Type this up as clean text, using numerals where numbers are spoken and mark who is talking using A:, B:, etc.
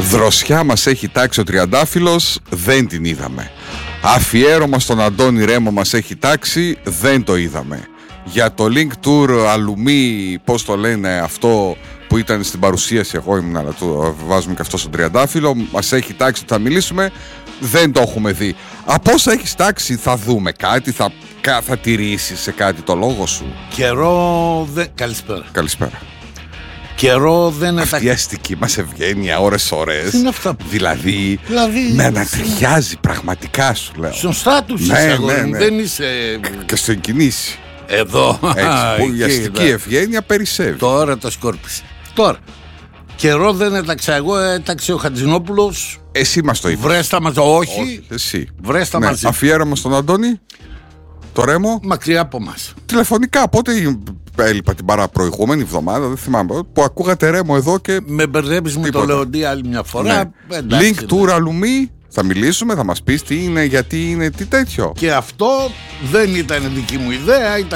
A: Δροσιά μας έχει τάξει ο Τριαντάφυλλος, δεν την είδαμε. Αφιέρωμα στον Αντώνη Ρέμο μας έχει τάξει, δεν το είδαμε. Για το Link Tour Αλουμή, πώς το λένε αυτό που ήταν στην παρουσίαση, εγώ ήμουν, αλλά το βάζουμε και αυτό στον Τριαντάφυλλο, μας έχει τάξει ότι θα μιλήσουμε, δεν το έχουμε δει. Από όσα έχεις τάξει θα δούμε κάτι, θα τηρήσεις σε κάτι το λόγο σου?
B: Καιρό δεν... Καλησπέρα. Καιρό δεν...
A: Αυτή η αστική μας ευγένεια ώρες.
B: Τι είναι αυτά?
A: Δηλαδή με ανατριχιάζει πραγματικά, σου λέω.
B: Σωστά τους είσαι, δεν είσαι...
A: Και στο κινήσει.
B: Εδώ.
A: Η αστική ευγένεια περισσεύει.
B: Τώρα το σκόρπισε. Τώρα, καιρό δεν έταξα εγώ, έταξε ο Χατζηνόπουλος.
A: Εσύ μας το είπες.
B: Βρέστα μαζί. Όχι,
A: εσύ.
B: Βρέστα μαζί.
A: Αφιέρωμα στον Αντώνη, το Ρέμο.
B: Μακριά από μας.
A: Τηλεφωνικά, πότε έλειπα την προηγούμενη εβδομάδα, δεν θυμάμαι, που ακούγατε Ρέμο εδώ και...
B: Με μπερδεύεις με το Λεοντή άλλη μια φορά.
A: Ναι. Link Tour Αλουμή, θα μιλήσουμε, θα μας πεις τι είναι, γιατί είναι, τι τέτοιο.
B: Και αυτό δεν ήταν δική μου ιδέα,